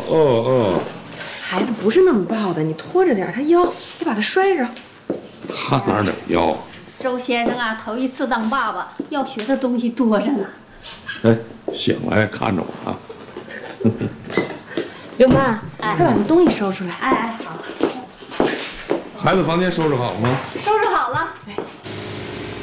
孩子不是那么抱的，你拖着点，他腰，别把他摔着。 他哪有腰？ 周先生啊，头一次当爸爸，要学的东西多着呢。 哎，醒来看着我啊！ 刘妈，快把那东西收出来。 哎，好， 孩子房间收拾好了吗？ 收拾好了。 哎，